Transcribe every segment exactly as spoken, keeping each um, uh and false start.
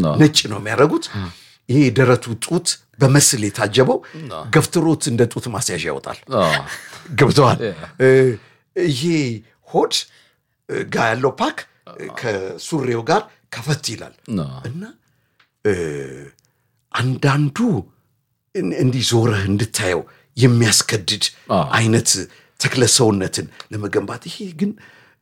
ነጭ ነው የሚያረጉት ይሄ ደረቱ ጡት በመስል የታጀበው ገፍትሮት እንደ ጡት ማስያዣ ያወጣል ገብቷል ይሄ ሆድ ጋር ያለው ፓክ ከሱሪው ጋር ከፈት ይላል እና አንዳንዱ እንዲህ ዞረህ እንድታየው የሚያስከድድ አይነት ተክለሰውነትን ለመገንባት ይሄ ግን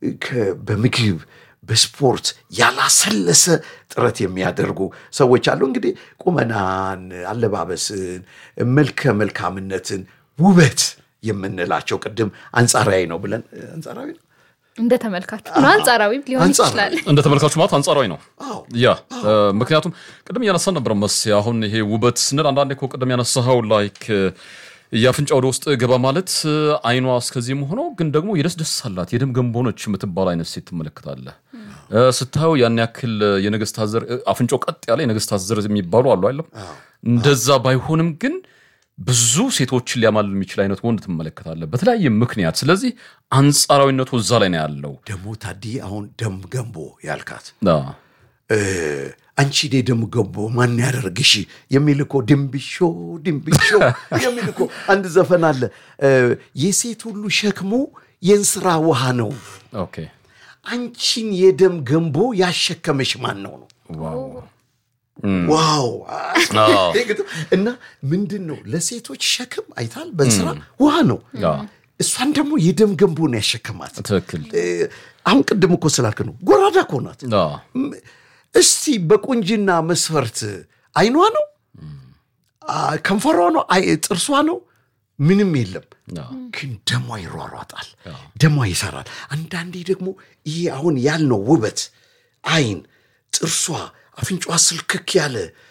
በምግብ በስፖርት ያላሰለሰ ጥረት የሚያደርጉ ሰዎች አሉ እንግዲህ ቁመናን አለባበስን መልከ መልካምነትን ውበት የምንላቸው ቅድም አንጻራዊ ነው ብለን አንጻራዊ ነው እንደ ተመልካቹ ነው አንጻራዊ ሊሆን ይችላል እንደ ተመልካቹ ማለት አንጻራዊ ነው ያ ምክንያቱም ቅድም ያነሳን ነበር መስ አሁን ይሄ ውበት ስንል አንዳንዴ እኮ ቅድም ያነሳው ላይክ ያፍንጫው ወደ ውስጥ ገባ ማለት አይኗ እስከዚህም ሆኖ ግን ደግሞ የደስደስ አላት የደም ገንቦነች የምትባል አይነት ሴት ትመለከታለህ ስታዩ ያን ያክል የነገስታት ዘር አፍንጫው ቀጥ ያለ የነገስታት ዘር የሚባሉ አሉ አይደለም እንደዛ ባይሆንም ግን ብዙ ሴቶችን ሊያማልል የሚችል አይነት ወንድ ትመለከታለህ በተለያየ ምክንያት ስለዚህ አንጻራዊነቱ እዛ ላይ ነው ያለው ደሞ ታዲ አሁን ደም ገንቦ ያልካት እ አንቺ ደም ገንቦ ማን ያደርግሽ የሚልኮ ድምብሾ ድምብሾ የሚልኮ አንድ ዘፈን አለ የሴት ሁሉ ሸክሙ የእንስራ ውሃ ነው ኦኬ አንቺን የደም ገንቦ ያሸከመሽ ማን ነው ነው ዋው ዋው እና ምንድነው ለሴቶች ሸክም አይታል በእንስራ ውሃ ነው እሷን ደግሞ የደም ገንቦ ነው ያሸከማት ትክክል አሁን ቅድም እኮ ስላልክ ነው ጎራዳ ኮናት እስቲ በቁንጅና መስፈርት አይኗ ነው ከንፈሯ ነው አይ ጥርሷ ነው ምንም የለም ግን ደሟ ይሯሯጣል ደሟ ይሰራል አንዳንዴ ደግሞ ይሄ አሁን ያልነው ውበት አይን ጥርሷ አፍንጫዋ ስልክክ ያለ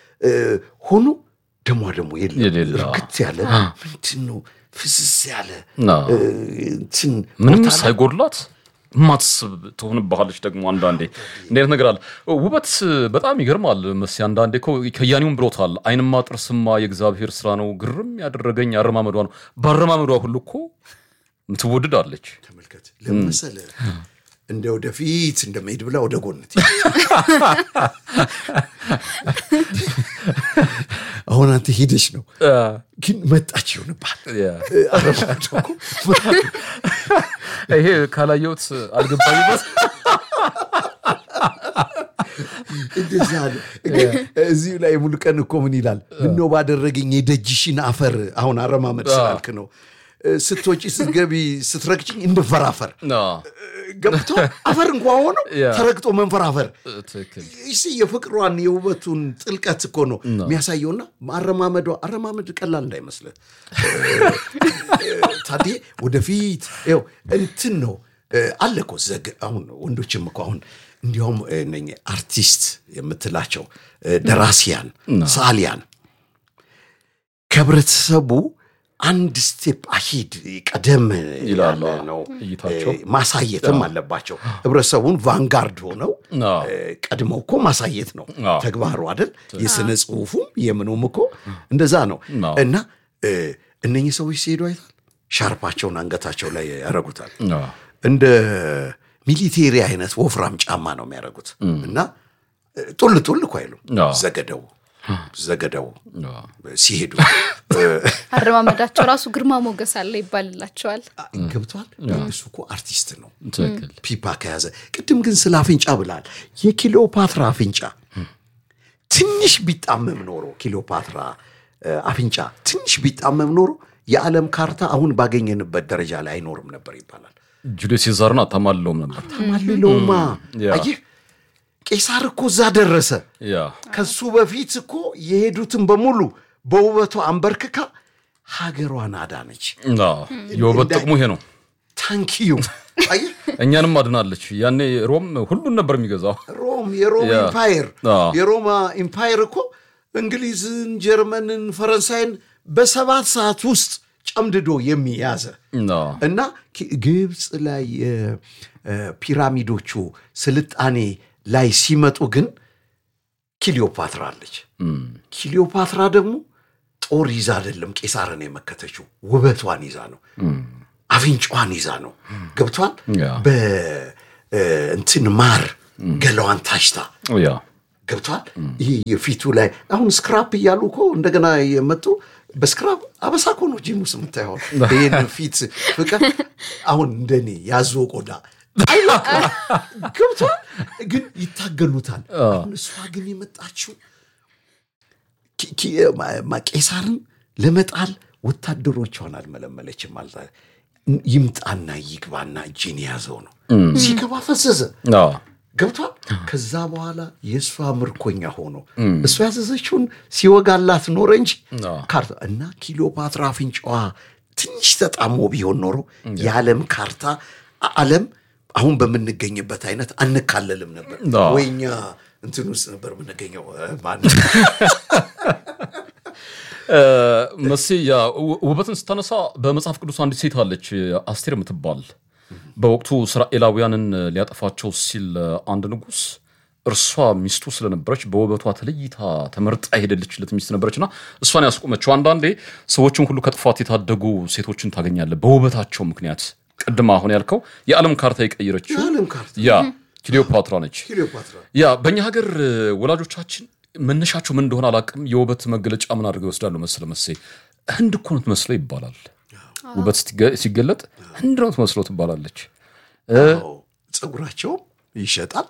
ሆኖ ደሟ ደግሞ የለም እርግጥ ያለ ምንድነው ፍስስ ያለ እንትን ምንም ሳይጎድላት ማትስብ ተሆንባለች ደግሞ አንዳንዴ እንዴት ነገር አለ ውበት በጣም ይገርማል መስ አንዳንዴ እኮ ከያኒውም ብሎታል አይንማ ጥርስማ የእግዚአብሔር ስራ ነው ግርም ያደረገኝ አረማመዷ ነው ባረማመዷ ሁሉ እኮ ምትወደዳለች ተመልከት ለምሳሌ እንደ ወደፊት እንደመሄድ ብላ ወደ ጎንት አሁን አንተ ሄደሽ ነው ግን መጣች ይሆንባል አረማመዷ ይሄ ካላየውት አልገባኝበት እንደዛለ እዚሁ ላይ ሙሉ ቀን እኮ ምን ይላል ምነው ባደረገኝ የደጅሽን አፈር አሁን አረማመድ ስላልክ ነው ስትወጪ ስትገቢ ስትረግጭኝ እንደፈራፈር ገብቶ አፈር እንኳን ሆኖ ተረግጦ መንፈራፈር ትክክል እሺ የፍቅሯን የውበቱን ጥልቀት እኮ ነው የሚያሳየውና አረማመዷ አረማመድ ቀላል እንዳይመስል ታዲያ ወደፊት ይው እንትን ነው አለኮ ዘግ አሁን ወንዶችም እኮ አሁን እንዲያውም ነኝ አርቲስት የምትላቸው ደራሲያን ሳሊያን ከብረተሰቡ አንድ ስቴፕ አሂድ ቀደም ይላል ነው እይታቸው ማሳየትም አለባቸው ህብረተሰቡን ቫንጋርድ ሆነው ቀድመው እኮ ማሳየት ነው ተግባሩ አይደል የስነ ጽሁፉም የምኑም እኮ እንደዛ ነው እና እነኚህ ሰዎች ሲሄዱ አይታል ሻርፓቸውን አንገታቸው ላይ ያረጉታል እንደ ሚሊቴሪ አይነት ወፍራም ጫማ ነው የሚያረጉት እና ጡል ጡል እኮ አይሉ ዘገደው ዘገደው ሲሄዱ አረማመዳቸው ራሱ ግርማ ሞገስ አለ ይባልላቸዋል ገብቷል እሱ እኮ አርቲስት ነው ትክክል ፒፓ ከያዘ ቅድም ግን ስለ አፍንጫ ብላል የክሊዮፓትራ አፍንጫ ትንሽ ቢጣመም ኖሮ ክሊዮፓትራ አፍንጫ ትንሽ ቢጣመም ኖሮ የዓለም ካርታ አሁን ባገኘንበት ደረጃ ላይ አይኖርም ነበር ይባላል ጁሊየስ ሲዛርና ተማልሎም ነበር ተማልሎማ አየህ ቄሳር እኮ ዛ ደረሰ ያ ከሱ በፊት እኮ የሄዱትን በሙሉ በውበቱ አንበርክካ ሀገሯን አዳነች አዎ የውበት ጥቅሙ ይሄ ነው ታንኪዩ አይ እኛንም አድናለች ያኔ ሮም ሁሉን ነበር የሚገዛው ሮም የሮም ኢምፓየር የሮማ ኢምፓየር እኮ እንግሊዝን ጀርመንን ፈረንሳይን በሰባት ሰዓት ውስጥ ጨምድዶ የሚያዘ እና ግብጽ ላይ ፒራሚዶቹ ስልጣኔ ላይ ሲመጡ ግን ክሊዮፓትራ አለች ክሊዮፓትራ ደግሞ ጦር ይዛ አይደለም ቄሳርን የመከተችው ውበቷን ይዛ ነው አፍንጫዋን ይዛ ነው ገብቷል በ እንትን ማር ገላዋን ታሽታ ያ ገብቷል ይሄ የፊቱ ላይ አሁን ስክራፕ እያሉ እኮ እንደገና የመጡ በስክራፕ አበሳ እኮ ነው ጂሙስ የምታየው ይሄን ፊት ፍቅር አሁን እንደኔ ያዞ ቆዳ አይላካ ገብቷል ግን ይታገሉታል አሁን እሷ ግን የመጣችው ቄሳርን ለመጣል ወታደሮች ሆናል መለመለች ማለት ይምጣና ይግባና እጄን ያዘው ነው ሲገባ ፈሰሰ አዎ ገብቷል ከዛ በኋላ የሷ ምርኮኛ ሆኖ እሷ ያዘዘችውን ሲወጋላት ኖር እንጂ ካርታ እና ክሊዮፓትራ አፍንጫዋ ትንሽ ተጣሞ ቢሆን ኖሮ የዓለም ካርታ ዓለም አሁን በመንገኝበት አይነት አንካለልም ነበር ወይኛ እንትን ውስጥ ነበር የምንገኘው ማለት መሲያ ውበትን ስታነሳ በመጽሐፍ ቅዱስ አንዲት ሴት አለች አስቴር የምትባል በወቅቱ እስራኤላውያንን ሊያጠፋቸው ሲል አንድ ንጉስ እርሷ ሚስቱ ስለነበረች በውበቷ ተለይታ ተመርጣ ሄደለችለት ሚስት ነበርችና እሷን ያስቆመችው አንዳንዴ ሰዎችን ሁሉ ከጥፋት የታደጉ ሴቶችን ታገኛለህ በውበታቸው ምክንያት ቀድማ አሁን ያልከው የዓለም ካርታ ይቀይረች ያ ክሊዮፓትራ ነች ክሊዮፓትራ ያ በእኛ ሀገር ወላጆቻችን መነሻቸው ምን እንደሆነ አላቅም የውበት መገለጫ ምን አድርገው ይወስዳሉ መሰለ መሰይ ህንድ እኮ ነው መስሎ ይባላል ውበት ሲገለጥ ህንድ ነው መስሎ ትባላለች አዎ ጸጉራቸው ይሸጣል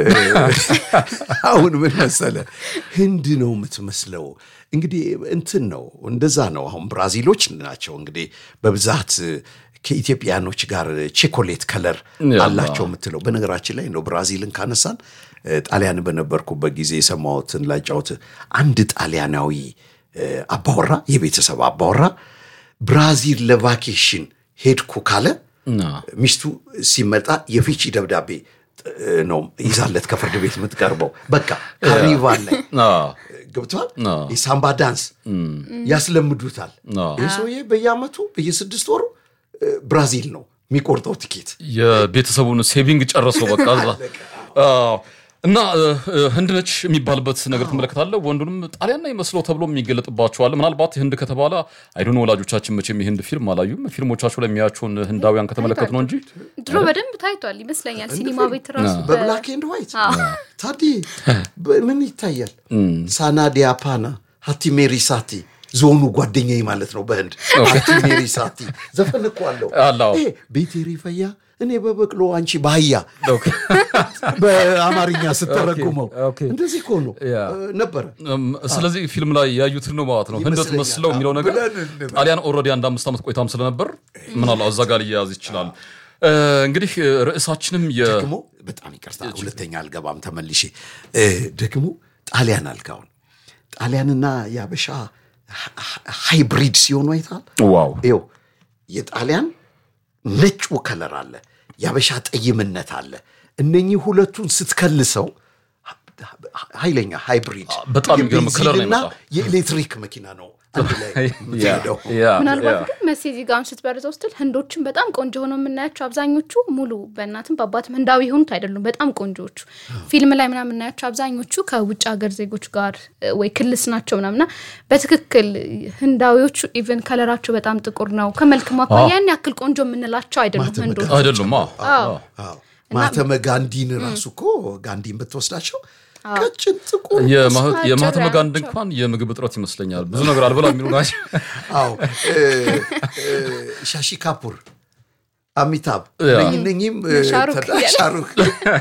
አሁን ምን መሰለ ህንድ ነው የምትመስለው እንግዲህ እንትን ነው እንደዛ ነው አሁን ብራዚሎች ናቸው እንግዲህ በብዛት ከኢትዮጵያኖች ጋር ቾኮሌት ከለር አላቸው የምትለው በነገራችን ላይ ነው ብራዚልን ካነሳን ጣሊያን በነበርኩበት ጊዜ የሰማሁትን ላጫውት አንድ ጣሊያናዊ አባወራ የቤተሰብ አባወራ ብራዚል ለቫኬሽን ሄድኩ ካለ ሚስቱ ሲመጣ የፊቺ ደብዳቤ ነው ይዛለት ከፍርድ ቤት የምትቀርበው በቃ ካርኒቫል ላይ ገብቷል የሳምባ ዳንስ ያስለምዱታል የሰውዬ በየአመቱ በየስድስት ወሩ ብራዚል ነው የሚቆርጠው ቲኬት የቤተሰቡን ሴቪንግ ጨርሰው በቃ አዎ እና ህንድ ነች የሚባልበት ነገር ተመለከታለ ወንዱንም ጣሊያን ላይ መስሎ ተብሎ የሚገለጥባቸዋል ምናልባት ህንድ ከተባለ አይዶን ወላጆቻችን መቼም የህንድ ፊልም አላዩም ፊልሞቻቸው ላይ የሚያዩን ህንዳውያን ከተመለከቱ ነው እንጂ ድሮ በደንብ ታይቷል ይመስለኛል ሲኒማ ቤት ራሱ በብላክ ኤንድ ዋይት ታዲ ምን ይታያል ሳናዲያ ፓና ሃቲሜሪ ሳቲ ዞኑ ጓደኛዬ ማለት ነው በህንድ ሃቲሜሪ ሳቲ ዘፈንኳለሁ ይሄ ቤቴሪ ፈያ እኔ በበቅሎ አንቺ ባያ በአማርኛ ስተረጉመው እንደዚህ እኮ ነው ነበር ስለዚህ ፊልም ላይ ያዩት ነው ማለት ነው ህንደት መስለው የሚለው ነገር ጣሊያን ኦሬዲ አንድ አምስት አመት ቆይታም ስለነበር ምን አለ አዛጋል ያዝ ይችላል እንግዲህ ርዕሳችንም ደግሞ በጣም ይቅርታ ሁለተኛ አልገባም ተመልሼ ደግሞ ጣሊያን አልካውን ጣሊያንና ያበሻ ሃይብሪድ ሲሆኑ አይታል ዋው ይው የጣሊያን ነጭ ከለር አለ ያበሻ ጠይምነት አለ እነኚህ ሁለቱን ስትከልሰው ኃይለኛ ሃይብሪድ በጣም ይገርም ከለር ነው የሚመጣው የኤሌክትሪክ መኪና ነው አንድ ላይ ያው ምናልባት ግን መሴዚ ጋር ስትበረዘው ስትል ህንዶችን በጣም ቆንጆ ሆነው የምናያቸው አብዛኞቹ ሙሉ በእናትም በአባትም ህንዳዊ ሆኑት አይደሉም በጣም ቆንጆቹ ፊልም ላይ ምናምን እናያቸው አብዛኞቹ ከውጭ ሀገር ዜጎች ጋር ወይ ክልስ ናቸው ምናምንና በትክክል ህንዳዊዎቹ ኢቭን ከለራቸው በጣም ጥቁር ነው ከመልክ ማኳያ ያን ያክል ቆንጆ የምንላቸው አይደሉም ህንዶች አይደሉም አዎ ማተመ ጋንዲን ራሱኮ ጋንዲን በተወስዳቸው ቀጭን ጥቁር የማተመ ጋንዲ እንኳን የምግብ እጥረት ይመስለኛል ብዙ ነገር አልበላ የሚሉ ናቸው አዎ ሻሺ ካፑር አሚታብ ነኝነኝም ሻሩክ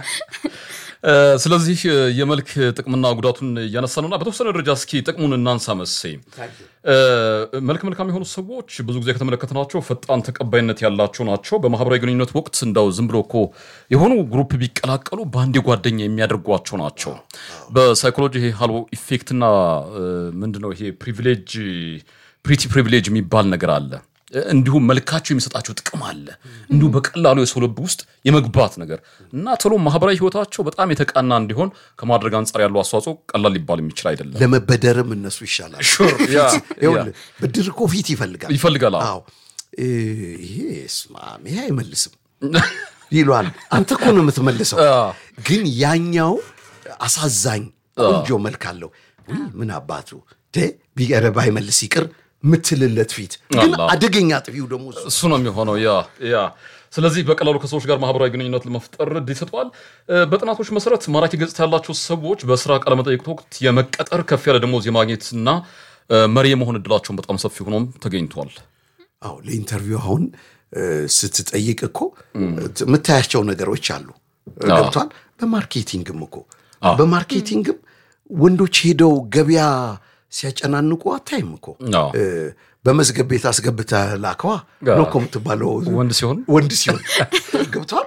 ስለዚህ የመልክ ጥቅምና ጉዳቱን ያነሳነውና በተወሰነ ደረጃ እስኪ ጥቅሙን እናንሳ መሰይ መልክ መልካም የሆኑ ሰዎች ብዙ ጊዜ ከተመለከተናቸው ፈጣን ተቀባይነት ያላቸው ናቸው በማህበራዊ ግንኙነት ወቅት እንዳው ዝም ብሎ እኮ የሆኑ ግሩፕ ቢቀላቀሉ ባንዲ ጓደኛ የሚያደርጓቸው ናቸው በሳይኮሎጂ ይሄ ሃሎ ኢፌክትና ምንድነው ይሄ ፕሪቪሌጅ ፕሪቲ ፕሪቪሌጅ የሚባል ነገር አለ እንዲሁ መልካቸው የሚሰጣቸው ጥቅም አለ እንዲሁ በቀላሉ የሰው ልብ ውስጥ የመግባት ነገር እና ተሎ ማህበራዊ ህይወታቸው በጣም የተቃና እንዲሆን ከማድረግ አንፃር ያለው አስተዋጽኦ ቀላል ሊባል የሚችል አይደለም ለመበደርም እነሱ ይሻላል ሹር ያ ይሁን ብድር እኮ ፊት ይፈልጋል ይፈልጋል አዎ ይሄ ስማም ይሄ አይመልስም ይሏል አንተ እኮ ነው የምትመልሰው ግን ያኛው አሳዛኝ ቆንጆ መልክ አለው ወይ ምን አባቱ ደ ቢገረባ አይመልስ ይቅር ምትልለት ፊት ግን አደገኛ ጥፊው ደሞ እሱ ነው የሚሆነው ያ ያ ስለዚህ በቀላሉ ከሰዎች ጋር ማህበራዊ ግንኙነት ለመፍጠር ይሰጣል። በጥናቶች መሰረት ማራኪ ገጽታ ያላቸው ሰዎች በስራ ቃለ መጠይቅ ወቅት የመቀጠር ከፍ ያለ ደሞዝ የማግኘትና መሪ የመሆን እድላቸው በጣም ሰፊ ሆኖም ተገኝቷል። አዎ ለኢንተርቪው አሁን ስትጠይቅ እኮ የምታያቸው ነገሮች አሉ ገብቷል። በማርኬቲንግም እኮ በማርኬቲንግም ወንዶች ሄደው ገበያ ሲያጨናንቁ አታይም እኮ በመዝገብ ቤት አስገብተህ ላከዋ ነው እኮ የምትባለው ወንድ ሲሆን ወንድ ሲሆን ገብቷል።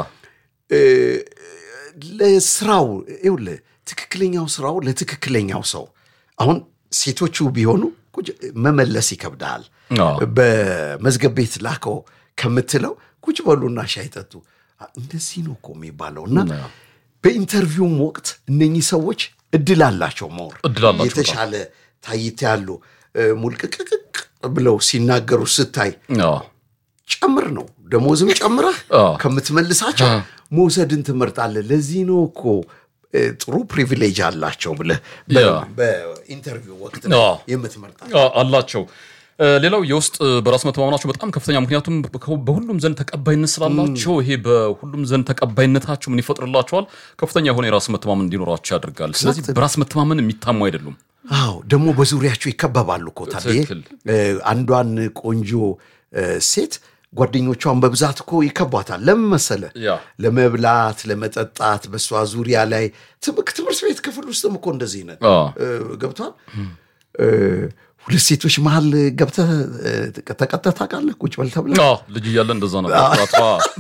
ለስራው ይኸውልህ ትክክለኛው ስራው ለትክክለኛው ሰው አሁን ሴቶቹ ቢሆኑ መመለስ ይከብዳል። በመዝገብ ቤት ላከው ከምትለው ቁጭ በሉና ሻይ ጠጡ እንደዚህ ነው እኮ የሚባለውና በኢንተርቪውም ወቅት እነኚህ ሰዎች እድል አላቸው ሞር የተሻለ ታይት ያሉ ሙልቅቅቅ ብለው ሲናገሩ ስታይ ጨምር ነው ደሞዝም ጨምረህ ከምትመልሳቸው መውሰድን ትመርጣለህ። ለዚህ ነው እኮ ጥሩ ፕሪቪሌጅ አላቸው ብለህ በኢንተርቪው ወቅት የምትመርጣቸው አላቸው። ሌላው የውስጥ በራስ መተማመናቸው በጣም ከፍተኛ ምክንያቱም በሁሉም ዘንድ ተቀባይነት ስላላቸው ይሄ በሁሉም ዘንድ ተቀባይነታቸው ምን ይፈጥርላቸዋል ከፍተኛ የሆነ የራስ መተማመን እንዲኖራቸው ያደርጋል። ስለዚህ በራስ መተማመን የሚታሙ አይደሉም። አዎ ደግሞ በዙሪያቸው ይከበባሉ እኮ ታዲያ አንዷን ቆንጆ ሴት ጓደኞቿን በብዛት እኮ ይከቧታል። ለምን መሰለህ? ለመብላት ለመጠጣት በሷ ዙሪያ ላይ ትምህርት ቤት ክፍል ውስጥም እኮ እንደዚህ ነው ገብቷል። ሁለት ሴቶች መሃል ገብተህ ተቀጥተህ ታውቃለህ? ቁጭ በል ተብለህ? አዎ ልጅ እያለ እንደዛ ነበር። አጥፋ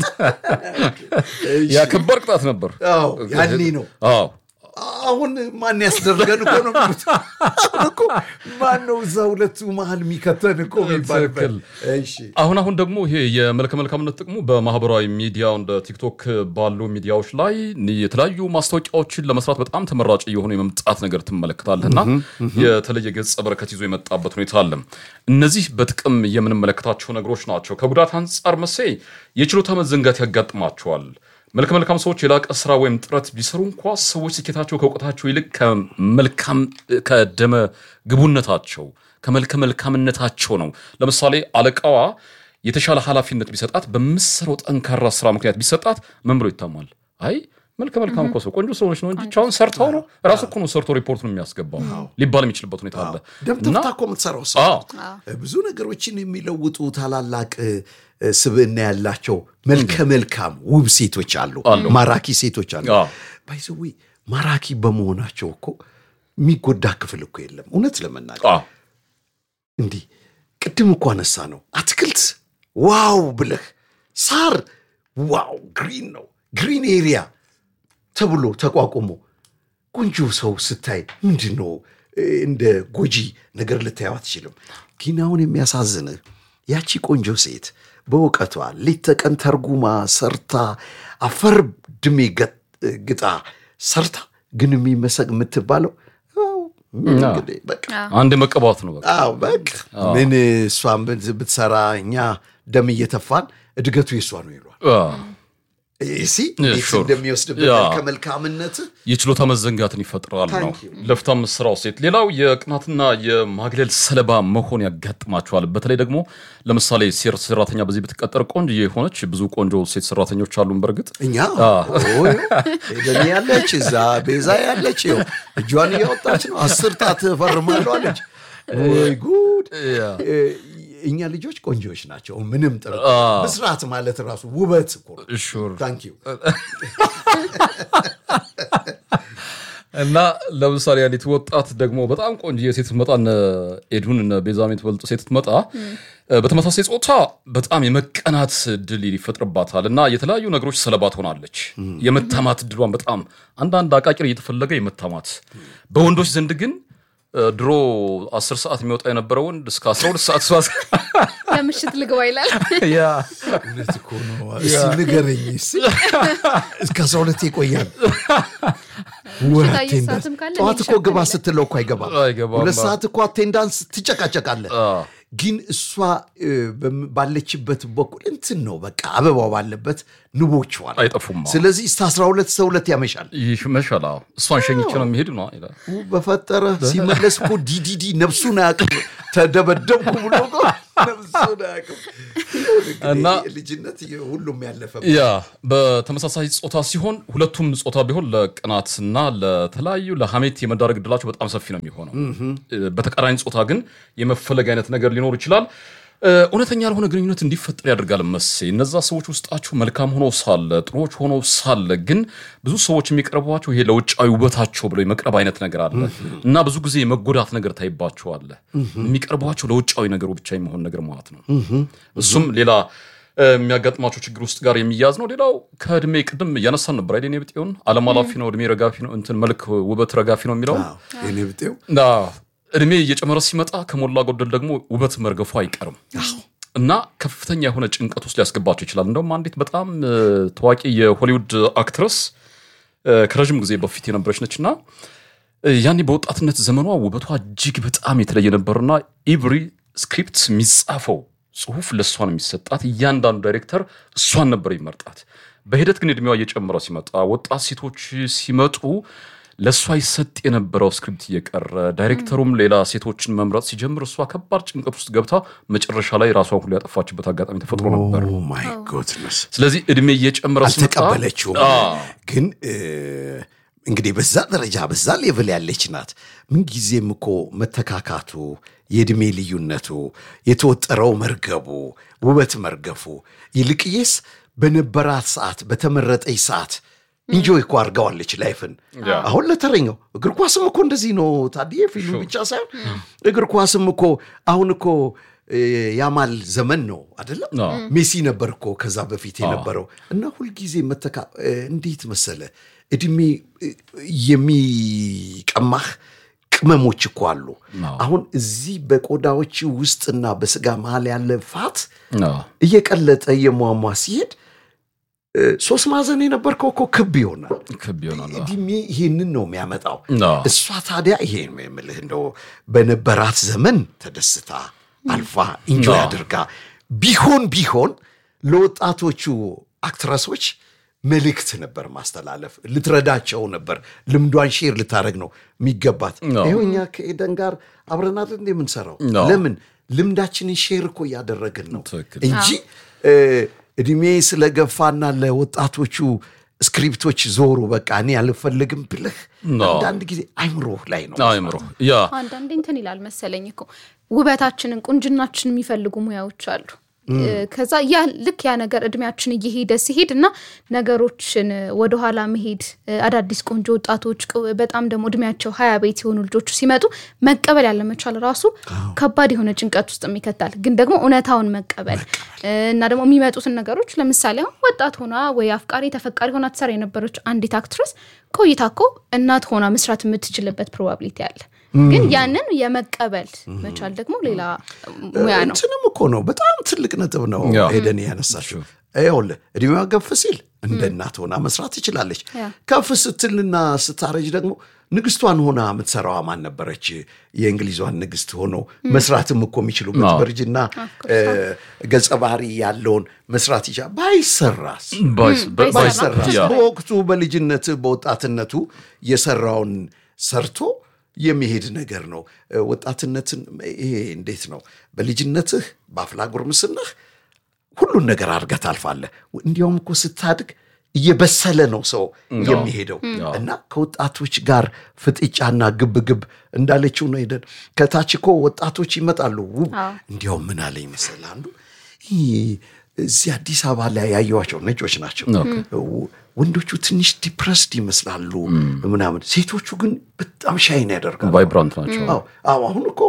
ያ ከባድ ቅጣት ነበር። አዎ ያኔ ነው። አዎ አሁን ማን ያስደርገን እኮ ነው እኮ ማን ነው እዛ ሁለቱ መሃል የሚከተን እኮ የሚባልበት። እሺ አሁን አሁን ደግሞ ይሄ የመልከ መልካምነት ጥቅሙ በማህበራዊ ሚዲያ እንደ ቲክቶክ ባሉ ሚዲያዎች ላይ የተለያዩ ማስታወቂያዎችን ለመስራት በጣም ተመራጭ የሆኑ የመምጣት ነገር ትመለከታለህና የተለየ ገጽ በረከት ይዞ የመጣበት ሁኔታ አለ። እነዚህ በጥቅም የምንመለከታቸው ነገሮች ናቸው። ከጉዳት አንፃር መሰይ የችሎታ መዘንጋት ያጋጥማቸዋል። መልከ መልካም ሰዎች የላቀ ስራ ወይም ጥረት ቢሰሩ እንኳን ሰዎች ስኬታቸው ከውቀታቸው ይልቅ ከመልካም ከደመ ግቡነታቸው ከመልከ መልካምነታቸው ነው። ለምሳሌ አለቃዋ የተሻለ ኃላፊነት ቢሰጣት በምትሰራው ጠንካራ ስራ ምክንያት ቢሰጣት ምን ብሎ ይታማል? አይ መልከ መልካም እኮ ሰው ቆንጆ ስለሆነች ነው እንጂ ቻውን ሰርታው ነው ራሱ እኮ ነው ሰርቶ ሪፖርቱን የሚያስገባው ሊባል የሚችልበት ሁኔታ አለ። ደምተፍታ እኮ የምትሰራው ሰው ብዙ ነገሮችን የሚለውጡ ታላላቅ ስብዕና ያላቸው መልከ መልካም ውብ ሴቶች አሉ፣ ማራኪ ሴቶች አሉ። ባይዘዊ ማራኪ በመሆናቸው እኮ የሚጎዳ ክፍል እኮ የለም። እውነት ለመናገር እንዲህ ቅድም እኮ አነሳ ነው አትክልት ዋው ብለህ ሳር ዋው ግሪን ነው ግሪን ኤሪያ ተብሎ ተቋቁሞ ቆንጆ ሰው ስታይ ምንድነው እንደ ጎጂ ነገር ልታየው አትችልም። ግን አሁን የሚያሳዝንህ ያቺ ቆንጆ ሴት በወቀቷ ሊተቀን ተርጉማ ሰርታ አፈር ድሜ ግጣ ሰርታ ግን የሚመሰግ የምትባለው እንግዲህ በቃ አንድ መቀባት ነው በቃ። አዎ በቃ ምን እሷን ብትሰራ እኛ ደም እየተፋን እድገቱ የሷ ነው ይሏል። እሺ እሺ እንደሚወስድበት ከመልካምነት የችሎታ መዘንጋትን ይፈጥራል ነው ለፍታም ስራው ሴት። ሌላው የቅናትና የማግለል ሰለባ መሆን ያጋጥማቸዋል። በተለይ ደግሞ ለምሳሌ ሴት ሰራተኛ በዚህ በተቀጠረ ቆንጆ የሆነች ብዙ ቆንጆ ሴት ሰራተኞች አሉን። በርግጥ እኛ ኦይ ደኒ ያለች እዛ ቤዛ ያለች ነው እጇን ያወጣች ነው አስር ጣት ፈርማለሁ አለች። ወይ ጉድ እኛ ልጆች ቆንጆች ናቸው ምንም ጥረት መስራት ማለት ራሱ ውበት እኮ ሹር ታንክ ዩ። እና ለምሳሌ አንዲት ወጣት ደግሞ በጣም ቆንጆ የሴት መጣን ኤዱን እና ቤዛሜት ወልጦ ሴት መጣ በተመሳሳይ ጾታ በጣም የመቀናት ድል ይፈጥርባታል እና የተለያዩ ነገሮች ሰለባ ትሆናለች። የመታማት ድሏን በጣም አንዳንድ አቃቂር እየተፈለገ የመታማት በወንዶች ዘንድ ግን ድሮ አስር ሰዓት የሚወጣ የነበረው ወንድ እስከ አስራ ሁለት ሰዓት ሷስ ለምሽት ልግባ ይላል። ያ እውነት እኮ ነው። እሺ ንገረኝ እሺ እስከ አስራ ሁለት ይቆያል። ወጣት እኮ ግባ ስትለው እኮ አይገባም። ሁለት ሰዓት እኮ አቴንዳንስ ትጨቃጨቃለህ። ግን እሷ ባለችበት በኩል እንትን ነው በቃ አበባው ባለበት ንቦች ዋል አይጠፉም። ስለዚህ እስከ አስራ ሁለት ሰው ሁለት ያመሻል ይመሻል። እሷን ሸኝቼ ነው የሚሄድ ነው አይላ በፈጠረ ሲመለስ እኮ ዲዲዲ ነፍሱን ያቀ ተደበደብኩ ብሎ እና ልጅነት ሁሉም ያለፈበት ያ በተመሳሳይ ጾታ ሲሆን ሁለቱም ጾታ ቢሆን ለቅናትና ለተለያዩ ለሐሜት የመዳረግ ድላቸው በጣም ሰፊ ነው የሚሆነው በተቃራኒ ጾታ ግን የመፈለግ አይነት ነገር ሊኖር ይችላል እውነተኛ ያልሆነ ግንኙነት እንዲፈጠር ያደርጋል መሰለኝ እነዛ ሰዎች ውስጣቸው መልካም ሆኖ ሳለ ጥሩዎች ሆኖ ሳለ ግን ብዙ ሰዎች የሚቀርቧቸው ይሄ ለውጫዊ ውበታቸው ብለው የመቅረብ አይነት ነገር አለ እና ብዙ ጊዜ የመጎዳት ነገር ታይባቸዋል የሚቀርቧቸው ለውጫዊ ነገሩ ብቻ የሚሆን ነገር ማለት ነው እሱም ሌላ የሚያጋጥማቸው ችግር ውስጥ ጋር የሚያዝ ነው ሌላው ከእድሜ ቅድም ያነሳን ነበር አይደል የኔብጤውን አለማላፊ ነው እድሜ ረጋፊ ነው እንትን መልክ ውበት ረጋፊ ነው የሚለው የኔብጤው እድሜ እየጨመረ ሲመጣ ከሞላ ጎደል ደግሞ ውበት መርገፉ አይቀርም እና ከፍተኛ የሆነ ጭንቀት ውስጥ ሊያስገባቸው ይችላል እንደውም አንዲት በጣም ታዋቂ የሆሊውድ አክትረስ ከረጅም ጊዜ በፊት የነበረች ነችና ያኔ በወጣትነት ዘመኗ ውበቷ እጅግ በጣም የተለየ ነበርና ኤቭሪ ስክሪፕት የሚጻፈው ጽሁፍ ለሷ ነው የሚሰጣት እያንዳንዱ ዳይሬክተር እሷን ነበር ይመርጣት በሂደት ግን እድሜዋ እየጨመረ ሲመጣ ወጣት ሴቶች ሲመጡ ለሷ ይሰጥ የነበረው ስክሪፕት እየቀረ ዳይሬክተሩም ሌላ ሴቶችን መምረጥ ሲጀምር እሷ ከባድ ጭንቀት ውስጥ ገብታ መጨረሻ ላይ ራሷን ሁሉ ያጠፋችበት አጋጣሚ ተፈጥሮ ነበር ኦ ማይ ጎድነስ ስለዚህ እድሜ እየጨመረ ሲመጣ ተቀበለችው ግን እንግዲህ በዛ ደረጃ በዛ ሌቭል ያለች ናት ምን ጊዜም እኮ መተካካቱ የእድሜ ልዩነቱ የተወጠረው መርገቡ ውበት መርገፉ ይልቅየስ በነበራት ሰዓት በተመረጠች ሰዓት ኢንጆይ እኮ አርጋዋለች ላይፍን አሁን ለተረኛው እግር ኳስም እኮ እንደዚህ ነው ታዲያ ፊልም ብቻ ሳይሆን እግር ኳስም እኮ አሁን እኮ ያማል ዘመን ነው አይደለም ሜሲ ነበር እኮ ከዛ በፊት የነበረው እና ሁሉ ጊዜ መተካ እንዴት መሰለ እድሜ የሚቀማህ ቅመሞች እኮ አሉ አሁን እዚህ በቆዳዎች ውስጥና በስጋ መሃል ያለ ፋት እየቀለጠ የሟሟ ሲሄድ ሶስት ማዕዘን የነበርከው እኮ ክብ ይሆናል ክብ ይሆናል እድሜ ይሄንን ነው የሚያመጣው እሷ ታዲያ ይሄ ነው የምልህ እንደው በነበራት ዘመን ተደስታ አልፋ ኢንጆይ አድርጋ ቢሆን ቢሆን ለወጣቶቹ አክትረሶች መልእክት ነበር ማስተላለፍ ልትረዳቸው ነበር ልምዷን ሼር ልታረግ ነው የሚገባት ይሄኛ ከኤደን ጋር አብረን አይደል እንደምንሰራው ለምን ልምዳችንን ሼር እኮ ያደረግን ነው እንጂ እድሜ ስለገፋና ለወጣቶቹ ስክሪፕቶች ዞሩ በቃ እኔ አልፈልግም ብለህ አንዳንድ ጊዜ አይምሮህ ላይ ነው አይምሮ ያ አንዳንዴ እንትን ይላል መሰለኝ እኮ ውበታችንን ቁንጅናችንን የሚፈልጉ ሙያዎች አሉ ከዛ ያ ልክ ያ ነገር እድሜያችን እየሄደ ሲሄድና ነገሮችን ወደ ኋላ መሄድ አዳዲስ ቆንጆ ወጣቶች በጣም ደሞ እድሜያቸው ሀያ ቤት የሆኑ ልጆች ሲመጡ መቀበል ያለ መቻል ራሱ ከባድ የሆነ ጭንቀት ውስጥ የሚከታል ግን ደግሞ እውነታውን መቀበል እና ደግሞ የሚመጡትን ነገሮች ለምሳሌ ወጣት ሆና ወይ አፍቃሪ ተፈቃሪ ሆና ተሰራ የነበረች አንዲት አክትረስ ቆይታኮ እናት ሆና መስራት የምትችልበት ፕሮባቢሊቲ አለ ግን ያንን የመቀበል መቻል ደግሞ ሌላ ሙያ ነው እንትንም እኮ ነው በጣም ትልቅ ነጥብ ነው ኤደን ያነሳሽው አይውል እድሜዋ ገፍ ሲል እንደ እናት ሆና መስራት ትችላለች ከፍ ስትልና ስታረጅ ደግሞ ንግስቷን ሆና የምትሰራው ማን ነበረች የእንግሊዟን ንግስት ሆኖ መስራትም እኮ የሚችሉበት በርጅና ገጸ ባህሪ ያለውን መስራት ይቻላል ባይሰራስ ባይሰራስ በወቅቱ በልጅነት በወጣትነቱ የሰራውን ሰርቶ የሚሄድ ነገር ነው ወጣትነትን ይሄ እንዴት ነው በልጅነትህ ባፍላ ጉርምስናህ ሁሉ ነገር አርገህ ታልፋለህ እንዲያውም እኮ ስታድግ እየበሰለ ነው ሰው የሚሄደው እና ከወጣቶች ጋር ፍጥጫና ግብግብ እንዳለችው ነው ሄደን ከታችኮ ወጣቶች ይመጣሉ እንዲያውም ምን አለኝ መሰለህ አንዱ እዚህ አዲስ አበባ ላይ ያያዩዋቸው ነጮች ናቸው ወንዶቹ ትንሽ ዲፕረስድ ይመስላሉ ምናምን ሴቶቹ ግን በጣም ሻይን ያደርጋሉ ቫይብራንት ናቸው አዎ አዎ አሁን እኮ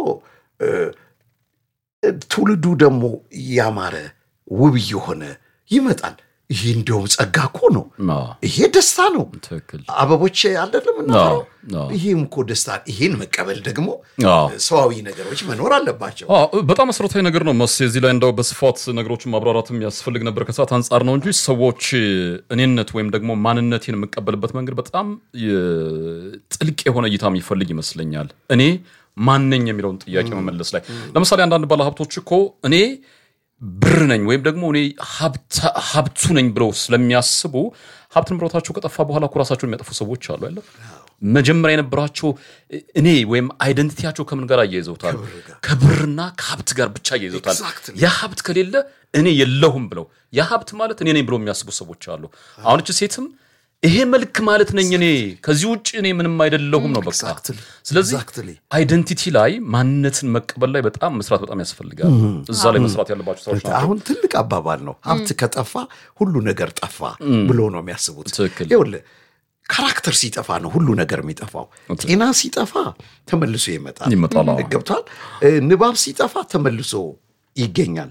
ትውልዱ ደግሞ ያማረ ውብ የሆነ ይመጣል ይሄ እንደው ጸጋ እኮ ነው ይሄ ደስታ ነው ትክክል አበቦች አይደለም እና ይሄም እኮ ደስታ ይሄን መቀበል ደግሞ ሰዋዊ ነገሮች መኖር አለባቸው አዎ በጣም መሰረታዊ ነገር ነው መስ እዚህ ላይ እንደው በስፋት ነገሮችን ማብራራትም ያስፈልግ ነበር ከሰዓት አንፃር ነው እንጂ ሰዎች እኔነት ወይም ደግሞ ማንነቴን መቀበልበት መንገድ በጣም ጥልቅ የሆነ እይታ የሚፈልግ ይመስለኛል እኔ ማንነኝ የሚለውን ጥያቄ መመለስ ላይ ለምሳሌ አንዳንድ ባለሀብቶች እኮ እኔ ብር ነኝ ወይም ደግሞ እኔ ሀብት ሀብቱ ነኝ ብለው ስለሚያስቡ ሀብት ንብረታቸው ከጠፋ በኋላ ኩራሳቸውን የሚያጠፉ ሰዎች አሉ አይደል መጀመሪያ የነበራቸው እኔ ወይም አይደንቲቲያቸው ከምን ጋር አያይዘውታል ከብርና ከሀብት ጋር ብቻ አያይዘውታል ያ ሀብት ከሌለ እኔ የለሁም ብለው ያ ሀብት ማለት እኔ ነኝ ብለው የሚያስቡ ሰዎች አሉ አሁን እቺ ሴትም ይሄ መልክ ማለት ነኝ እኔ ከዚህ ውጪ እኔ ምንም አይደለሁም ነው በቃ ስለዚህ አይደንቲቲ ላይ ማንነትን መቀበል ላይ በጣም መስራት በጣም ያስፈልጋል እዛ ላይ መስራት ያለባችሁ ሰዎች ናቸው አሁን ትልቅ አባባል ነው ሀብት ከጠፋ ሁሉ ነገር ጠፋ ብሎ ነው የሚያስቡት ይኸውልህ ካራክተር ሲጠፋ ነው ሁሉ ነገር የሚጠፋው ጤና ሲጠፋ ተመልሶ ይመጣል ይመጣል ገብቷል ንባብ ሲጠፋ ተመልሶ ይገኛል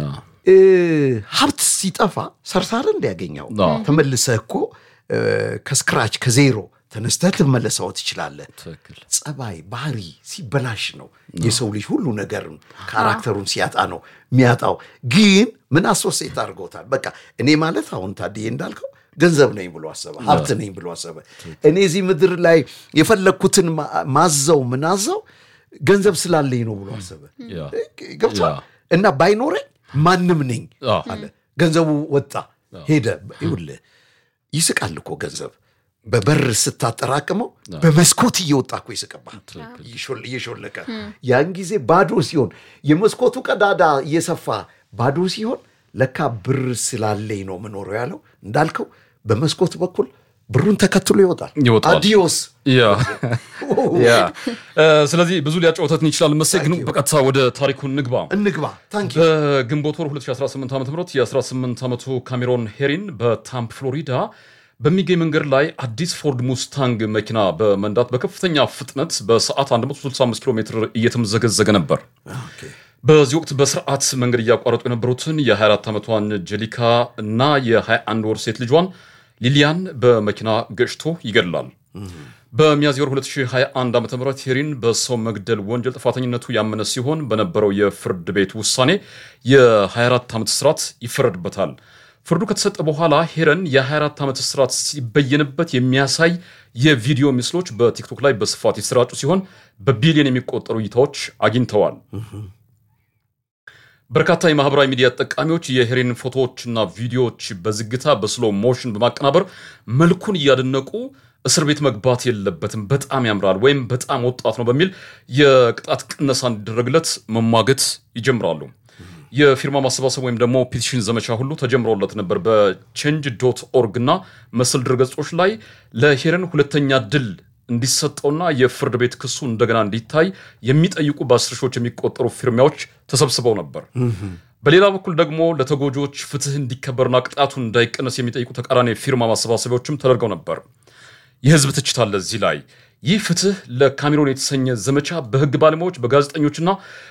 ሀብት ሲጠፋ ሰርሳር እንዲያገኘው ተመልሰህ እኮ ከስክራች ከዜሮ ተነስተህ ተመለሰው ትችላለህ ጸባይ ባህሪ ሲበላሽ ነው የሰው ልጅ ሁሉ ነገር ካራክተሩን ሲያጣ ነው የሚያጣው ግን ምን አሶሴት አድርጎታል በቃ እኔ ማለት አሁን ታዲያ እንዳልከው ገንዘብ ነኝ ብሎ አሰበ ሀብት ነኝ ብሎ አሰበ እኔ እዚህ ምድር ላይ የፈለኩትን ማዘው ምናዘው ገንዘብ ስላለኝ ነው ብሎ አሰበ ገብቷል እና ባይኖረኝ ማንም ነኝ አለ ገንዘቡ ወጣ ሄደ ይኸውልህ ይስቃል እኮ ገንዘብ በበር ስታጠራቅመው በመስኮት እየወጣ እኮ ይስቀባል እየሾለከ ያን ጊዜ ባዶ ሲሆን የመስኮቱ ቀዳዳ እየሰፋ ባዶ ሲሆን ለካ ብር ስላለኝ ነው መኖር ያለው እንዳልከው በመስኮት በኩል ብሩን ተከትሎ ይወጣል አዲዮስ ያ ያ ስለዚህ ብዙ ሊያጫውተን ይችላል መሰለኝ ግን በቀጥታ ወደ ታሪኩ እንግባ እንግባ ታንኪ በግንቦት ወር ሁለት ሺህ አስራ ስምንት ዓመተ ምህረት የ18 ዓመቱ ካሜሮን ሄሪን በታምፕ ፍሎሪዳ በሚገኝ መንገድ ላይ አዲስ ፎርድ ሙስታንግ መኪና በመንዳት በከፍተኛ ፍጥነት በሰዓት one hundred sixty-five ኪሎ ሜትር እየተምዘገዘገ ነበር ኦኬ በዚህ ወቅት በስርዓት መንገድ እያቋረጡ የነበሩትን የ24 ዓመቷን ጀሊካ እና የ21 ወር ሴት ልጇን ሊሊያን በመኪና ገጭቶ ይገድላል በሚያዝያ ሁለት ሺህ ሃያ አንድ ዓመተ ምህረት ሄሪን በሰው መግደል ወንጀል ጥፋተኝነቱ ያመነ ሲሆን በነበረው የፍርድ ቤት ውሳኔ የ24 ዓመት እስራት ይፈረድበታል ፍርዱ ከተሰጠ በኋላ ሄረን የ24 ዓመት እስራት ሲበየንበት የሚያሳይ የቪዲዮ ምስሎች በቲክቶክ ላይ በስፋት ይሰራጩ ሲሆን በቢሊዮን የሚቆጠሩ እይታዎች አግኝተዋል በርካታ የማህበራዊ ሚዲያ ተጠቃሚዎች የሄሪን ፎቶዎችና ቪዲዮዎች በዝግታ በስሎ ሞሽን በማቀናበር መልኩን ያደነቁ እስር ቤት መግባት የለበትም በጣም ያምራል ወይም በጣም ወጣት ነው በሚል የቅጣት ቅነሳ እንዲደረግለት መማገት ይጀምራሉ የፊርማ ማሰባሰብ ወይም ደግሞ ፒቲሽን ዘመቻ ሁሉ ተጀምሮለት ነበር በቼንጅ ዶት ኦርግ እና መሰል ድረገጾች ላይ ለሄረን ሁለተኛ ድል እንዲሰጠውና የፍርድ ቤት ክሱ እንደገና እንዲታይ የሚጠይቁ በአስር ሺዎች የሚቆጠሩ ፊርማዎች ተሰብስበው ነበር በሌላ በኩል ደግሞ ለተጎጆች ፍትህ እንዲከበርና ቅጣቱ እንዳይቀነስ የሚጠይቁ ተቃራኒ ፊርማ ማሰባሰቢያዎችም ተደርገው ነበር የህዝብ ትችት አለ እዚህ ላይ ይህ ፍትህ ለካሜሮን የተሰኘ ዘመቻ በህግ ባለሙያዎች በጋዜጠኞችና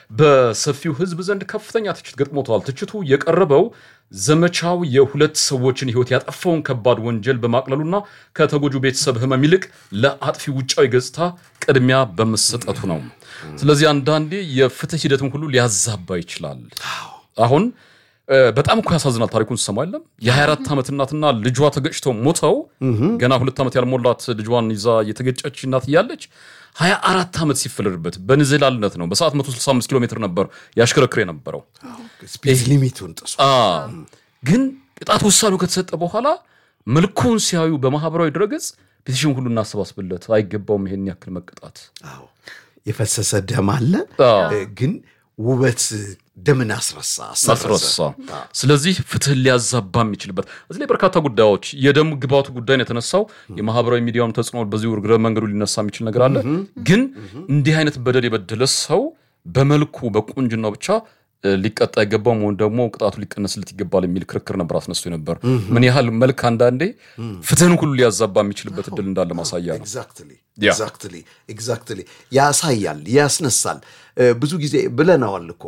በሰፊው ህዝብ ዘንድ ከፍተኛ ትችት ገጥሞታል ትችቱ የቀረበው ዘመቻው የሁለት ሰዎችን ህይወት ያጠፋውን ከባድ ወንጀል በማቅለሉና ከተጎጁ ቤተሰብ ህመም ይልቅ ለአጥፊ ውጫዊ ገጽታ ቅድሚያ በመሰጠቱ ነው ስለዚህ አንዳንዴ የፍትህ ሂደቱን ሁሉ ሊያዛባ ይችላል አሁን በጣም እኮ ያሳዝናል ታሪኩን ሰማይለም የ24 ዓመት እናትና ልጇ ተገጭተው ሞተው ገና ሁለት ዓመት ያልሞላት ልጇን ይዛ የተገጨች እናት ያለች ሃያ አራት ዓመት ሲፈለድበት በንዝላልነት ነው በሰዓት one sixty-five ኪሎ ሜትር ነበር ያሽከረክር የነበረው ስፒድ ሊሚቱን ጥሶ አ ግን ቅጣት ውሳኔው ከተሰጠ በኋላ መልኩን ሲያዩ በማህበራዊ ድረገጽ ፒቲሽን ሁሉ እናሰባስብለት አይገባውም ይሄን ያክል መቀጣት አዎ የፈሰሰ ደም አለ ግን ውበት ደምን አስረሳ አስረሳ ስለዚህ ፍትህ ሊያዛባ የሚችልበት እዚህ ላይ በርካታ ጉዳዮች የደም ግባቱ ጉዳይ ነው የተነሳው የማህበራዊ ሚዲያውን ተጽዕኖ በዚህ ወርግረ መንገዱ ሊነሳ የሚችል ነገር አለ ግን እንዲህ አይነት በደል የበደለ ሰው በመልኩ በቁንጅናው ብቻ ሊቀጣ ይገባው ወይም ደግሞ ቅጣቱ ሊቀነስለት ይገባል የሚል ክርክር ነበር አስነስቶ ነበር ምን ያህል መልክ አንዳንዴ ፍትህን ሁሉ ሊያዛባ የሚችልበት እድል እንዳለ ማሳያ ነው ኤግዛክትሊ ኤግዛክትሊ ኤግዛክትሊ ያሳያል ያስነሳል ብዙ ጊዜ ብለናል እኮ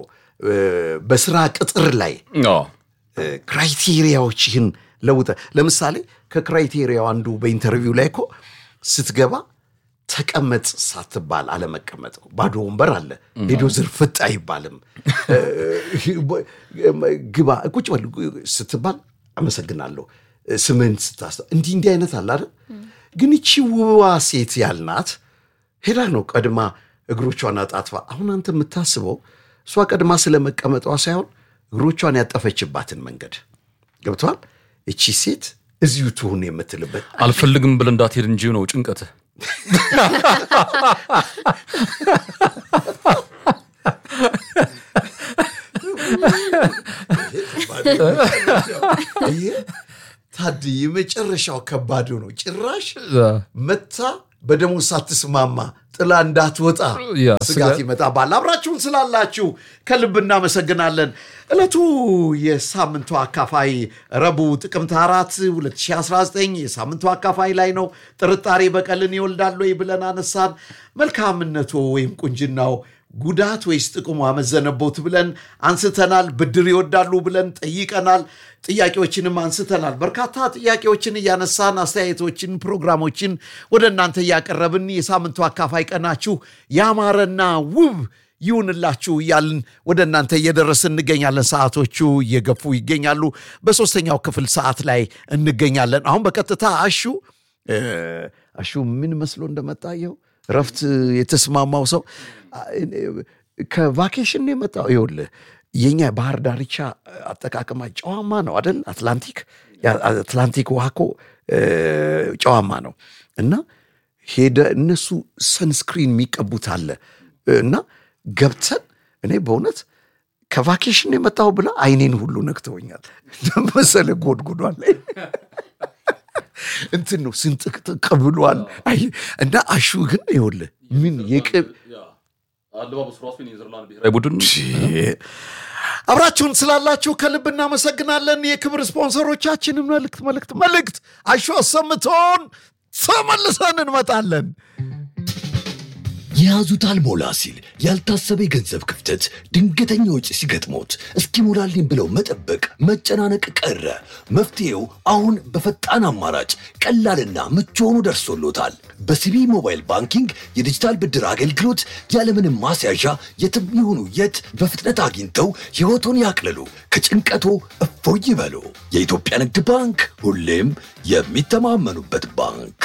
በስራ ቅጥር ላይ ክራይቴሪያዎችን ለውጠ ለምሳሌ ከክራይቴሪያው አንዱ በኢንተርቪው ላይ እኮ ስትገባ ተቀመጥ ሳትባል አለመቀመጥ ባዶ ወንበር አለ ሄዶ ዝርፍጥ አይባልም ግባ ቁጭ በል ስትባል አመሰግናለሁ ስምን ስታስታ እንዲ እንዲ አይነት አለ አይደል ግን እቺ ውዋ ሴት ያልናት ሄዳ ነው ቀድማ እግሮቿን አጣጥፋ አሁን አንተ የምታስበው እሷ ቀድማ ስለመቀመጧ ሳይሆን እግሮቿን ያጠፈችባትን መንገድ ገብቷል እቺ ሴት እዚሁ ትሁን የምትልበት አልፈልግም ብለ እንዳትሄድ እንጂ ነው ጭንቀት ታዲ የመጨረሻው ከባዱ ነው ጭራሽ መታ በደሙ ሳትስማማ ጥላ እንዳትወጣ ስጋት ይመጣባል አብራችሁን ስላላችሁ ከልብ እናመሰግናለን እለቱ የሳምንቱ አካፋይ ረቡዕ ጥቅምት አራት ሁለት ሺህ አስራ ዘጠኝ የሳምንቱ አካፋይ ላይ ነው ጥርጣሬ በቀልን ይወልዳል ወይ ብለን አነሳን መልካምነቱ ወይም ቁንጅናው ጉዳት ወይስ ጥቅሙ አመዘነቦት ብለን አንስተናል ብድር ይወዳሉ ብለን ጠይቀናል ጥያቄዎችንም አንስተናል በርካታ ጥያቄዎችን ያነሳን አስተያየቶችን ፕሮግራሞችን ወደ እናንተ ያቀርብን የሳምንቱ አካፋይ ቀናችሁ ያማረና ውብ ይሁንላችሁ ያልን ወደ እናንተ እየደረስን እንገኛለን ሰዓቶቹ እየገፉ ይገኛሉ በሶስተኛው ክፍል ሰዓት ላይ እንገኛለን አሁን በቀጥታ አሹ አሹ ምን መስሎ እንደመጣየው ረፍት የተስማማው ሰው ከቫኬሽን የመጣው ይኸውልህ የኛ ባህር ዳርቻ አጠቃቀማ ጨዋማ ነው አይደል አትላንቲክ አትላንቲክ ዋኮ ጨዋማ ነው እና ሄደ እነሱ ሰንስክሪን የሚቀቡት አለ እና ገብተን እኔ በእውነት ከቫኬሽን የመጣው ብላ አይኔን ሁሉ ነክተውኛል ለምሳሌ ጎድጉዷል እንትን ነው ስንጥቅጥቅ ብሏል አይ እና አሹ ግን ይኸውልህ ምን የቅብ አለባበስ ራሱ ኔዘርላንድ ብሔራዊ ቡድን አብራችሁን ስላላችሁ ከልብ እናመሰግናለን የክብር ስፖንሰሮቻችን መልእክት መልእክት መልእክት አሹ አሰምቶን ተመልሰን እንመጣለን ያዙታል ሞላ ሲል ያልታሰበ ገንዘብ ክፍተት ድንገተኛ ወጪ ሲገጥሞት እስኪሞላልኝ ብለው መጠበቅ መጨናነቅ ቀረ መፍትሄው አሁን በፈጣን አማራጭ ቀላልና ምቹ ሆኖ ደርሶሎታል በሲቢ ሞባይል ባንኪንግ የዲጂታል ብድር አገልግሎት ያለምንም ማስያዣ የትም ይሁኑ የት በፍጥነት አግኝተው ህይወቱን ያቅልሉ ከጭንቀቱ እፎይ ይበሉ የኢትዮጵያ ንግድ ባንክ ሁሌም የሚተማመኑበት ባንክ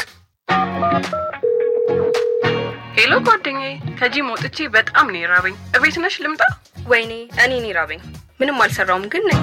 ሄሎ ጓደኛዬ ከጂም ወጥቼ በጣም ነው የራበኝ እቤት ነሽ ልምጣ ወይኔ እኔ ነኝ ራበኝ ምንም አልሰራውም ግን ነኝ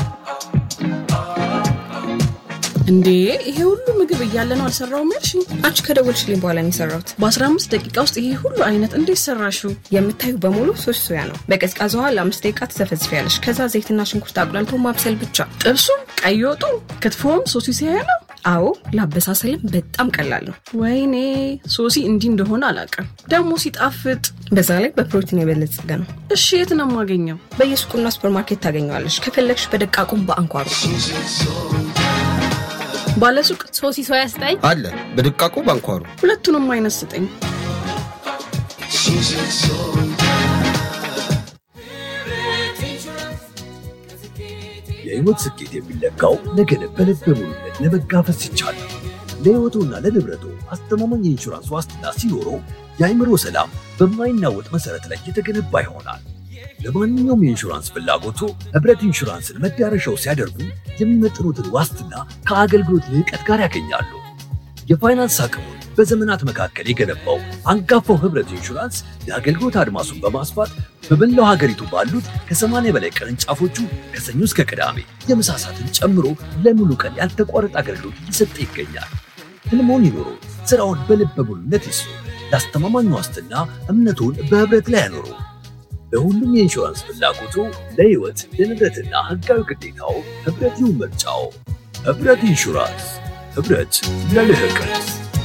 እንዴ ይሄ ሁሉ ምግብ እያለ ነው አልሰራውም ያልሽ አንቺ ከደወልሽልኝ በኋላ ነው የሰራሁት በ15 ደቂቃ ውስጥ ይሄ ሁሉ አይነት እንዴት ሰራሽው የምታዩ በሙሉ ሶስ ሶያ ነው በቀዝቃዛ ውሃ ለአምስት ደቂቃ ተዘፈዝፊያለሽ ከዛ ዘይትና ሽንኩርት አቁላልቶ ማብሰል ብቻ ጥብሱም ቀይ ወጡ ክትፎም ሶሲ ሲያ ነው አዎ ላበሳሰልም በጣም ቀላል ነው ወይኔ ሶሲ እንዲ እንደሆነ አላቀም ደሞ ሲጣፍጥ በዛ ላይ በፕሮቲን የበለጸገ ነው እሺ የት ነው ማገኘው በየሱቁና ሱፐርማርኬት ታገኛለሽ ከፈለግሽ በደቃቁም በአንኳሩ ባለሱቅ ሶሲ ሶያ ስጠኝ አለ በደቃቁ ባንኳሩ ሁለቱንም አይነት ስጠኝ የህይወት ስኬት የሚለካው ነገን በልበ ሙሉነት ለመጋፈጥ ይቻላል ለህይወቱና ለንብረቱ አስተማማኝ የኢንሹራንስ ዋስትና ሲኖረው የአእምሮ ሰላም በማይናወጥ መሰረት ላይ የተገነባ ይሆናል ለማንኛውም የኢንሹራንስ ፍላጎቱ ህብረት ኢንሹራንስን መዳረሻው ሲያደርጉ የሚመጥኑትን ዋስትና ከአገልግሎት ልዕቀት ጋር ያገኛሉ የፋይናንስ አቅሙን በዘመናት መካከል የገነባው አንጋፋው ህብረት ኢንሹራንስ የአገልግሎት አድማሱን በማስፋት በመላው ሀገሪቱ ባሉት ከሰማንያ በላይ ቅርንጫፎቹ ከሰኞ እስከ ቅዳሜ የምሳ ሰዓትን ጨምሮ ለሙሉ ቀን ያልተቋረጠ አገልግሎት እየሰጠ ይገኛል ህልሞን ይኖሩ ስራውን በልበ ሙሉነት ይስሩ ለአስተማማኝ ዋስትና እምነቱን በህብረት ላይ ያኖሩ ለሁሉም የኢንሹራንስ ፍላጎቱ ለህይወት ለንብረትና ህጋዊ ግዴታው ህብረት ይሁን ምርጫው ህብረት ኢንሹራንስ ህብረት ለልህቀት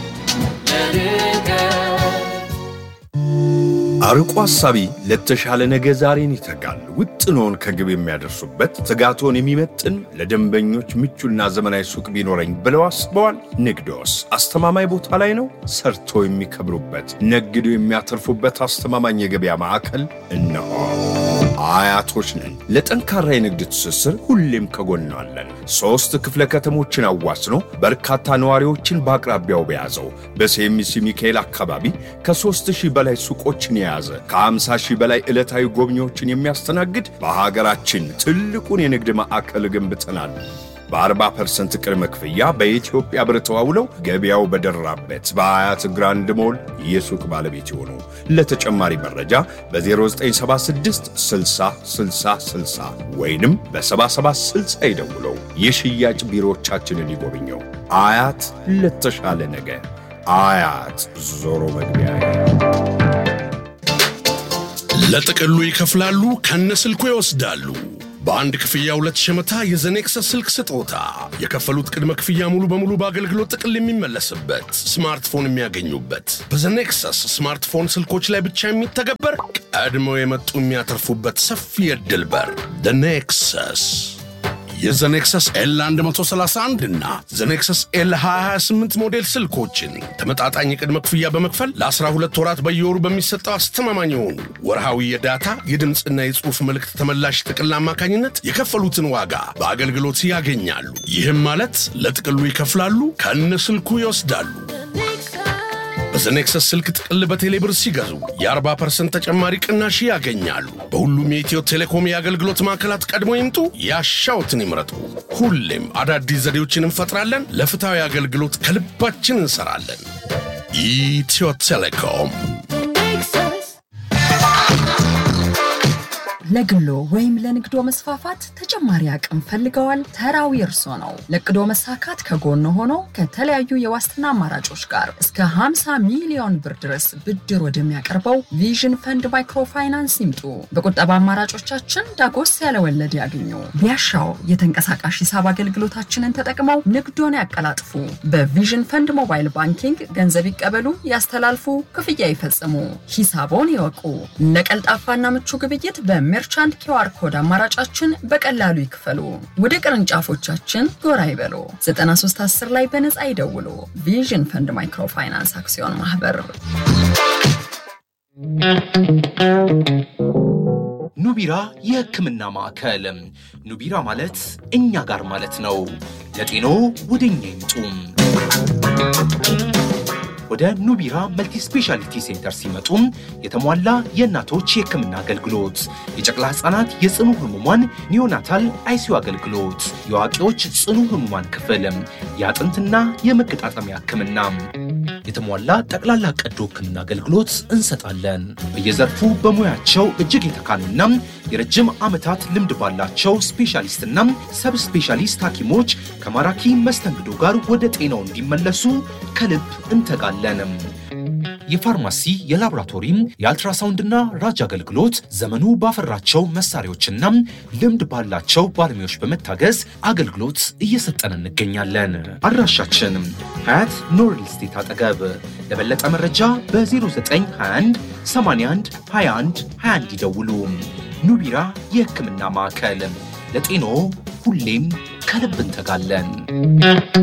አርቆ ሐሳቢ ለተሻለ ነገ ዛሬን ይተጋል ውጥኖን ከግብ የሚያደርሱበት ትጋቶን የሚመጥን ለደንበኞች ምቹና ዘመናዊ ሱቅ ቢኖረኝ ብለው አስበዋል ንግዶስ አስተማማኝ ቦታ ላይ ነው ሰርቶ የሚከብሩበት ነግዶ የሚያተርፉበት አስተማማኝ የገበያ ማዕከል እነሆ አያቶች ነን ለጠንካራ የንግድ ትስስር ሁሌም ከጎናለን ሶስት ክፍለ ከተሞችን አዋስኖ በርካታ ነዋሪዎችን በአቅራቢያው በያዘው በሴሚሲ ሚካኤል አካባቢ ከሦስት ሺህ በላይ ሱቆችን የያዘ ከ50 ሺህ በላይ ዕለታዊ ጎብኚዎችን የሚያስተናግድ በሀገራችን ትልቁን የንግድ ማዕከል ገንብተናል በ40 ፐርሰንት ቅድመ ክፍያ በኢትዮጵያ ብር ተዋውለው ገበያው በደራበት በአያት ግራንድ ሞል የሱቅ ባለቤት ይሆኑ። ለተጨማሪ መረጃ በ0976 60 60 60 ወይንም በ77 60 ይደውለው። የሽያጭ ቢሮዎቻችንን ይጎብኙ። አያት ለተሻለ ነገ። አያት ዞሮ መግቢያ። ለጥቅሉ ይከፍላሉ፣ ከነስልኩ ይወስዳሉ። በአንድ ክፍያ ሁለት ሸመታ የዘኔክሰስ ስልክ ስጦታ። የከፈሉት ቅድመ ክፍያ ሙሉ በሙሉ በአገልግሎት ጥቅል የሚመለስበት ስማርትፎን የሚያገኙበት በዘኔክሰስ ስማርትፎን ስልኮች ላይ ብቻ የሚተገበር ቀድመው የመጡ የሚያተርፉበት ሰፊ የዕድል በር። ዘኔክሰስ የዘኔክሰስ ኤል one thirty-one እና ዘኔክሰስ ኤል twenty twenty-eight ሞዴል ስልኮችን ተመጣጣኝ ቅድመ ክፍያ በመክፈል ለ12 ወራት በየወሩ በሚሰጠው አስተማማኝ የሆኑ ወርሃዊ የዳታ የድምጽና የጽሑፍ መልእክት ተመላሽ ጥቅል አማካኝነት የከፈሉትን ዋጋ በአገልግሎት ያገኛሉ። ይህም ማለት ለጥቅሉ ይከፍላሉ፣ ከነስልኩ ይወስዳሉ። በዘኔክሰስ ስልክ ጥቅል በቴሌብር ሲገዙ የ40 ፐርሰንት ተጨማሪ ቅናሽ ያገኛሉ። በሁሉም የኢትዮ ቴሌኮም የአገልግሎት ማዕከላት ቀድሞ ይምጡ፣ ያሻውትን ይምረጡ። ሁሌም አዳዲስ ዘዴዎችን እንፈጥራለን። ለፍትሃዊ አገልግሎት ከልባችን እንሰራለን። ኢትዮ ቴሌኮም። ለግሎ ወይም ለንግዶ መስፋፋት ተጨማሪ አቅም ፈልገዋል? ተራው የርሶ ነው። ለቅዶ መሳካት ከጎን ሆኖ ከተለያዩ የዋስትና አማራጮች ጋር እስከ ሃምሳ ሚሊዮን ብር ድረስ ብድር ወደሚያቀርበው ቪዥን ፈንድ ማይክሮ ፋይናንስ ይምጡ። በቁጠባ አማራጮቻችን ዳጎስ ያለ ወለድ ያገኙ። ቢያሻው የተንቀሳቃሽ ሂሳብ አገልግሎታችንን ተጠቅመው ንግዶን ያቀላጥፉ። በቪዥን ፈንድ ሞባይል ባንኪንግ ገንዘብ ይቀበሉ፣ ያስተላልፉ፣ ክፍያ ይፈጽሙ፣ ሂሳቦን ይወቁ። ለቀልጣፋና ምቹ ግብይት በ መርቻንት ኪውአር ኮድ አማራጫችን በቀላሉ ይክፈሉ። ወደ ቅርንጫፎቻችን ጎራ ይበሉ። ዘጠና ሶስት አስር ላይ በነፃ ይደውሉ። ቪዥን ፈንድ ማይክሮ ፋይናንስ አክሲዮን ማህበር። ኑቢራ የህክምና ማዕከል። ኑቢራ ማለት እኛ ጋር ማለት ነው። ለጤኖ ወደኛ ይምጡ። ወደ ኑቢራ መልቲ ስፔሻሊቲ ሴንተር ሲመጡ የተሟላ የእናቶች የህክምና አገልግሎት፣ የጨቅላ ህጻናት የጽኑ ህሙማን ኒዮናታል አይሲዩ አገልግሎት፣ የአዋቂዎች ጽኑ ህሙማን ክፍል፣ የአጥንትና የመገጣጠሚያ ህክምና፣ የተሟላ ጠቅላላ ቀዶ ህክምና አገልግሎት እንሰጣለን። በየዘርፉ በሙያቸው እጅግ የተካኑና የረጅም ዓመታት ልምድ ባላቸው ስፔሻሊስትና ሰብ ስፔሻሊስት ሐኪሞች ከማራኪ መስተንግዶ ጋር ወደ ጤናው እንዲመለሱ ከልብ እንተጋለን። የፋርማሲ የላቦራቶሪ የአልትራሳውንድና ራጅ አገልግሎት ዘመኑ ባፈራቸው መሳሪያዎችና ልምድ ባላቸው ባለሙያዎች በመታገዝ አገልግሎት እየሰጠን እንገኛለን። አድራሻችን ሀያት ኖርል ስቴት አጠገብ። ለበለጠ መረጃ በ0921 81 21 21 ይደውሉ። ኑቢራ የህክምና ማዕከል፣ ለጤኖ ሁሌም ከልብ እንተጋለን።